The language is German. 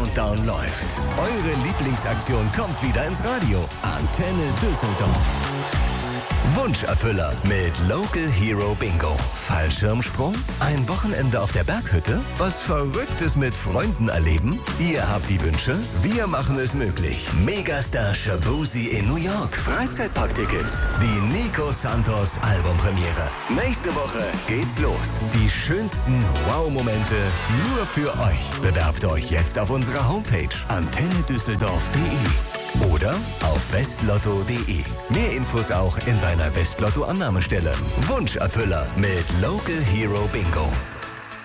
Countdown läuft. Eure Lieblingsaktion kommt wieder ins Radio. Antenne Düsseldorf. Wunscherfüller mit Local Hero Bingo. Fallschirmsprung? Ein Wochenende auf der Berghütte? Was Verrücktes mit Freunden erleben? Ihr habt die Wünsche, wir machen es möglich. Megastar Shaboozey in New York. Freizeitparktickets. Die Nico Santos Albumpremiere. Nächste Woche geht's los. Die schönsten Wow-Momente nur für euch. Bewerbt euch jetzt auf unserer Homepage antennedüsseldorf.de. Oder auf westlotto.de. Mehr Infos auch in deiner Westlotto-Annahmestelle. Wunscherfüller mit Local Hero Bingo.